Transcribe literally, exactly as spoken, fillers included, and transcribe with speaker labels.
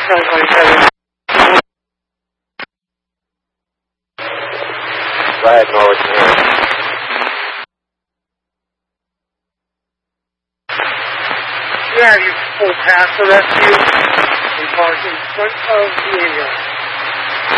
Speaker 1: nine twenty-seven.
Speaker 2: Go ahead, Norwood.
Speaker 1: You have your full pass for rescue and park in front of the ambulance.